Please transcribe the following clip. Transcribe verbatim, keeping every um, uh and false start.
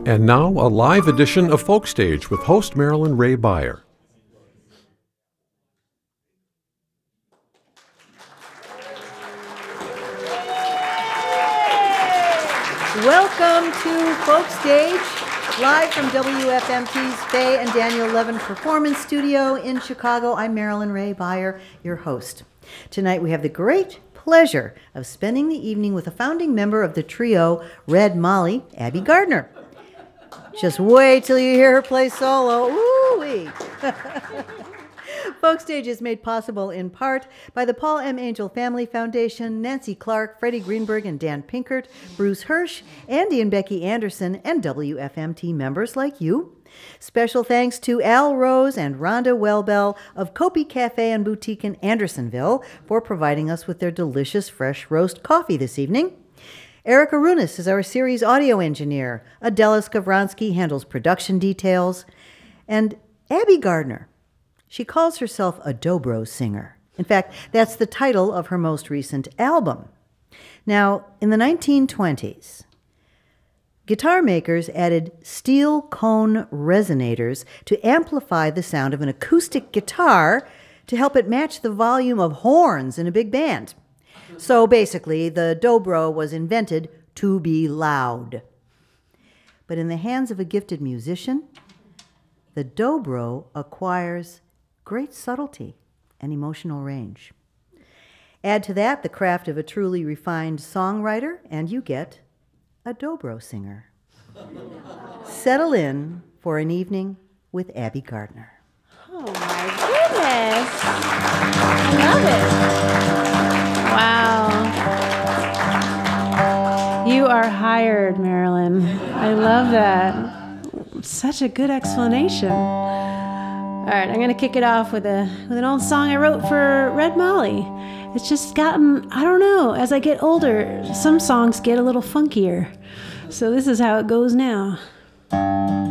And now, a live edition of Folk Stage with host Marilyn Ray Beyer. Welcome to Folk Stage, live from W F M T's Faye and Daniel Levin Performance Studio in Chicago. I'm Marilyn Ray Beyer, your host. Tonight we have the great pleasure of spending the evening with a founding member of the trio Red Molly, Abby Gardner. Just wait till you hear her play solo. Ooh-wee. Folk Stage is made possible in part by the Paul M. Angel Family Foundation, Nancy Clark, Freddie Greenberg and Dan Pinkert, Bruce Hirsch, Andy and Becky Anderson, and W F M T members like you. Special thanks to Al Rose and Rhonda Wellbell of Kopi Cafe and Boutique in Andersonville for providing us with their delicious fresh roast coffee this evening. Eric Arunas is our series audio engineer. Adela Skavronsky handles production details. And Abby Gardner, she calls herself a dobro singer. In fact, that's the title of her most recent album. Now, in the nineteen twenties, guitar makers added steel cone resonators to amplify the sound of an acoustic guitar to help it match the volume of horns in a big band. So basically, the dobro was invented to be loud. But in the hands of a gifted musician, the dobro acquires great subtlety and emotional range. Add to that the craft of a truly refined songwriter, and you get a dobro singer. Settle in for an evening with Abby Gardner. Oh my goodness. I love it. Wow. You are hired, Marilyn. I love that. Such a good explanation. All right, I'm going to kick it off with a with an old song I wrote for Red Molly. It's just gotten, I don't know, as I get older, some songs get a little funkier. So this is how it goes now.